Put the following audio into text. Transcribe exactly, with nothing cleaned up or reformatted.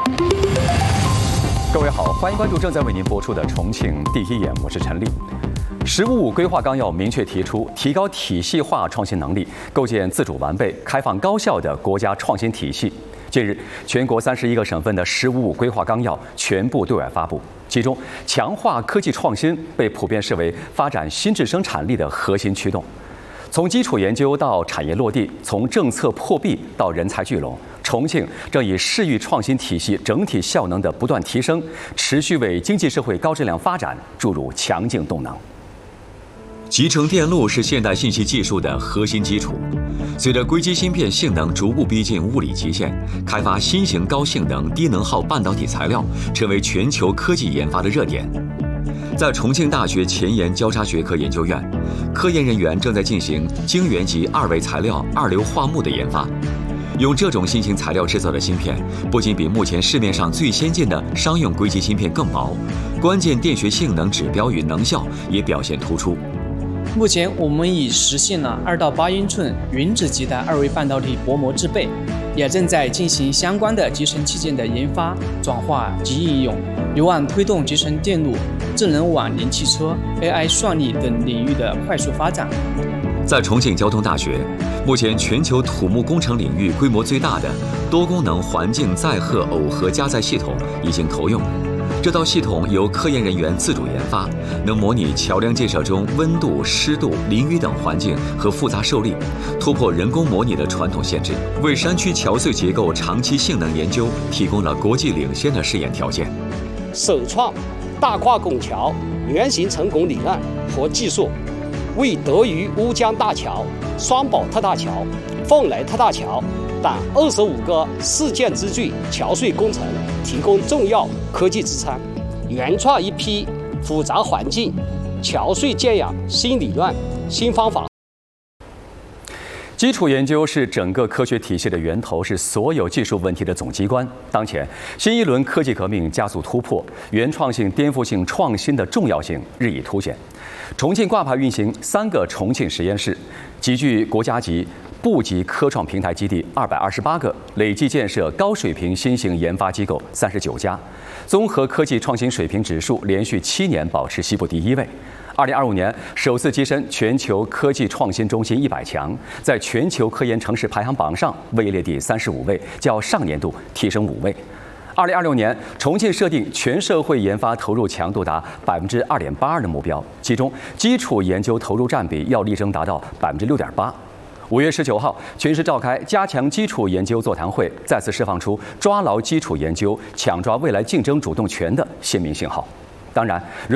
各位好，欢迎关注正在为您播出的《重庆第一眼》，我是陈立。“十五五”规划纲要明确提出，提高体系化创新能力，构建自主完备、开放高效的国家创新体系。近日，全国三十一个省份的“十五五”规划纲要全部对外发布，其中强化科技创新被普遍视为发展新质生产力的核心驱动。从基础研究到产业落地，从政策破壁到人才聚拢，重庆正以市域创新体系整体效能的不断提升，持续为经济社会高质量发展注入强劲动能。 集成电路是现代信息技术的核心基础。随着硅基芯片性能逐步逼近物理极限，开发新型高性能、低能耗半导体材料成为全球科技研发的热点。在重庆大学前沿交叉学科研究院，科研人员正在进行晶圆级二维材料二硫化钼的研发。用这种新型材料制造的芯片，不仅比目前市面上最先进的商用硅基芯片更薄，关键电学性能指标与能效也表现突出。 目前，我们已实现了二到八英寸原子级的二维半导体薄膜制备，也正在进行相关的集成器件的研发、转化及应用，有望推动集成电路、智能网联汽车、A I 算力等领域的快速发展。 在重庆交通大学，目前全球土木工程领域规模最大的多功能环境载荷耦合加载系统已经投用。这套系统由科研人员自主研发，能模拟桥梁建设中温度、湿度、淋雨等环境和复杂受力，突破人工模拟的传统限制，为山区桥隧结构长期性能研究提供了国际领先的试验条件。 首创大跨拱桥原型成拱理论和技术，为德渝乌江大桥、双堡特大桥、凤来特大桥等二十五个世界之最桥隧工程提供重要科技支撑，原创一批复杂环境桥隧建养新理论、新方法。 基础研究是整个科学体系的源头，是所有技术问题的总机关。当前，新一轮科技革命加速突破，原创性、颠覆性创新的重要性日益凸显。重庆挂牌运行三个重庆实验室，集聚国家级、部级科创平台基地二百二十八个，累计建设高水平新型研发机构三十九家，综合科技创新水平指数连续七年保持西部第一位。二零二五年首次跻身全球科技创新中心一百强，在全球科研城市排行榜上位列第三十五位，较上年度提升五位。二零二六年，重庆设定全社会研发投入强度达百分之二点八二的目标，其中基础研究投入占比要力争达到百分之六点八。五月十九号，全市召开加强基础研究座谈会，再次释放出抓牢基础研究、抢抓未来竞争主动权的鲜明信号。当然，